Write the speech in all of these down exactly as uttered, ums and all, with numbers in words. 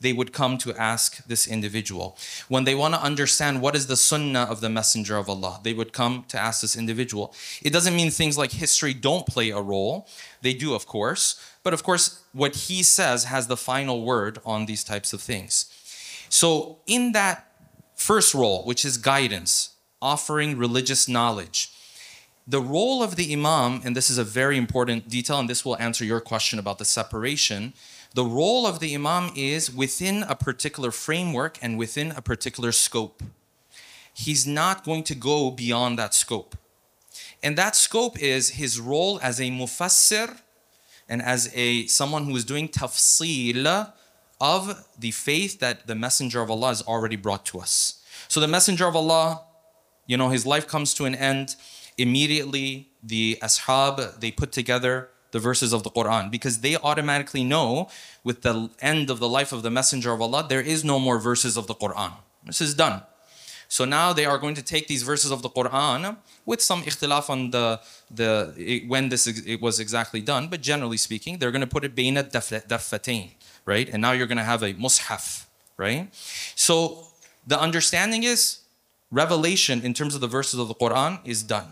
they would come to ask this individual. When they want to understand what is the sunnah of the Messenger of Allah, they would come to ask this individual. It doesn't mean things like history don't play a role. They do, of course. But of course, what he says has the final word on these types of things. So in that first role, which is guidance, offering religious knowledge, the role of the imam, and this is a very important detail, and this will answer your question about the separation, the role of the imam is within a particular framework and within a particular scope. He's not going to go beyond that scope. And that scope is his role as a mufassir and as a someone who is doing tafsil of the faith that the Messenger of Allah has already brought to us. So the Messenger of Allah, you know, his life comes to an end. Immediately, the ashab, they put together the verses of the Quran because they automatically know with the end of the life of the Messenger of Allah, there is no more verses of the Quran. This is done. So now they are going to take these verses of the Quran with some ikhtilaf on the, the when this it was exactly done, but generally speaking, they're going to put it bayna daffatain, right? And now you're going to have a mushaf, right? So the understanding is revelation in terms of the verses of the Quran is done.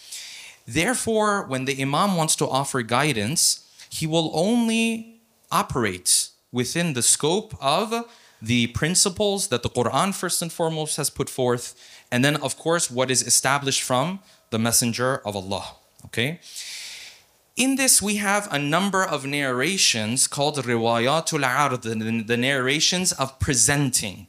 Therefore, when the imam wants to offer guidance, he will only operate within the scope of the principles that the Quran first and foremost has put forth, and then of course what is established from the Messenger of Allah. Okay? In this we have a number of narrations called riwayatul ard, the narrations of presenting.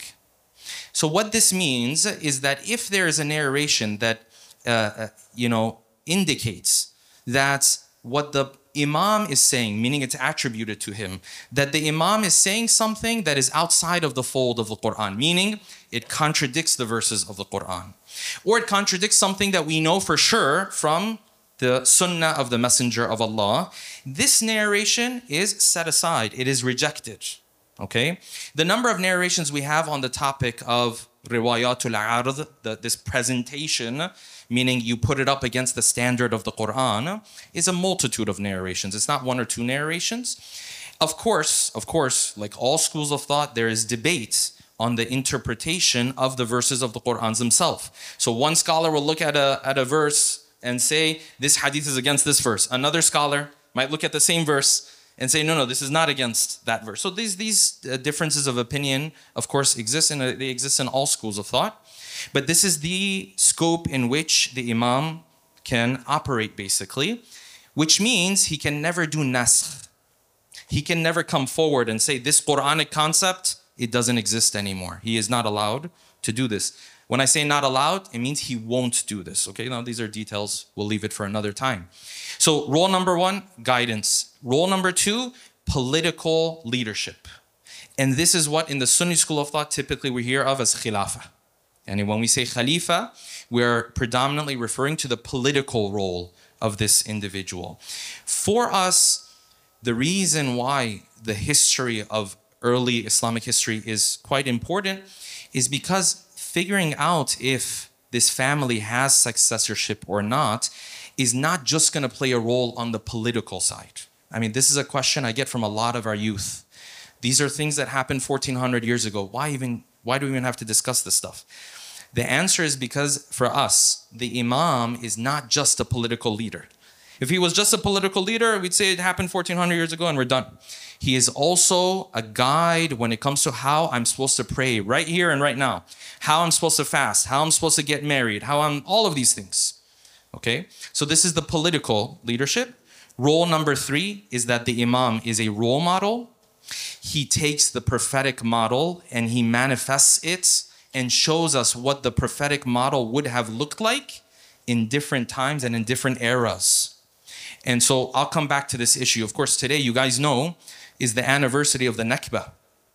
So what this means is that if there is a narration that uh, you know indicates that what the Imam is saying, meaning it's attributed to him, that the Imam is saying something that is outside of the fold of the Quran, meaning it contradicts the verses of the Quran. Or it contradicts something that we know for sure from the Sunnah of the Messenger of Allah. This narration is set aside, it is rejected. Okay? The number of narrations we have on the topic of riwayatul ard, the, this presentation, meaning you put it up against the standard of the Quran, is a multitude of narrations. It's not one or two narrations. Of course, of course, like all schools of thought, there is debate on the interpretation of the verses of the Quran themselves. So one scholar will look at a, at a verse and say, this hadith is against this verse. Another scholar might look at the same verse and say, no, no, this is not against that verse. So these, these uh, differences of opinion, of course, exist, and uh, they exist in all schools of thought. But this is the scope in which the Imam can operate, basically, which means he can never do naskh. He can never come forward and say, this Quranic concept, it doesn't exist anymore. He is not allowed to do this. When I say not allowed, it means he won't do this. Okay, now these are details. We'll leave it for another time. So role number one, guidance. Role number two, political leadership. And this is what in the Sunni school of thought typically we hear of as khilafah. And when we say khalifa, we're predominantly referring to the political role of this individual. For us, the reason why the history of early Islamic history is quite important is because figuring out if this family has successorship or not is not just going to play a role on the political side. I mean, this is a question I get from a lot of our youth. These are things that happened fourteen hundred years ago. Why even, why do we even have to discuss this stuff? The answer is because for us, the Imam is not just a political leader. If he was just a political leader, we'd say it happened fourteen hundred years ago and we're done. He is also a guide when it comes to how I'm supposed to pray right here and right now, how I'm supposed to fast, how I'm supposed to get married, how I'm, all of these things. Okay? So this is the political leadership. Role number three is that the Imam is a role model. He takes the prophetic model and he manifests it and shows us what the prophetic model would have looked like in different times and in different eras. And so I'll come back to this issue. Of course, today, you guys know, is the anniversary of the Nakba.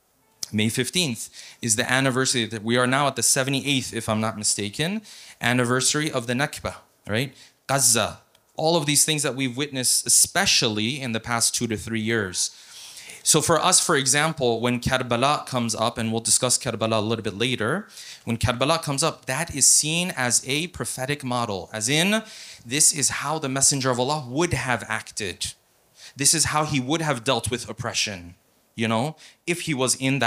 May fifteenth is the anniversary that we are now at the seventy-eighth, if I'm not mistaken, anniversary of the Nakba, right? Gaza, all of these things that we've witnessed, especially in the past two to three years. So for us, for example, when Karbala comes up, and we'll discuss Karbala a little bit later, when Karbala comes up, that is seen as a prophetic model, as in, this is how the Messenger of Allah would have acted. This is how he would have dealt with oppression, you know, if he was in that